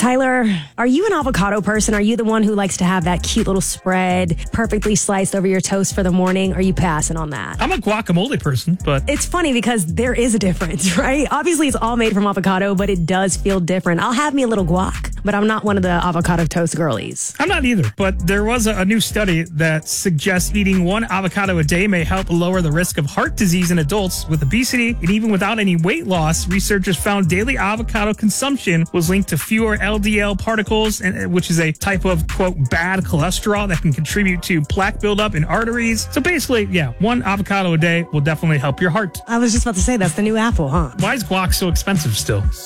Tyler, are you an avocado person? Are you the one who likes to have that cute little spread perfectly sliced over your toast for the morning? Are you passing on that? I'm a guacamole person, but... It's funny because there is a difference, right? Obviously, it's all made from avocado, but it does feel different. I'll have me a little guac, but I'm not one of the avocado toast girlies. I'm not either, but there was a new study that suggests eating one avocado a day may help lower the risk of heart disease in adults with obesity, and even without any weight loss, researchers found daily avocado consumption was linked to fewer LDL particles, which is a type of, quote, bad cholesterol that can contribute to plaque buildup in arteries. So basically, yeah, one avocado a day will definitely help your heart. I was just about to say, that's the new apple, huh? Why is guac so expensive still?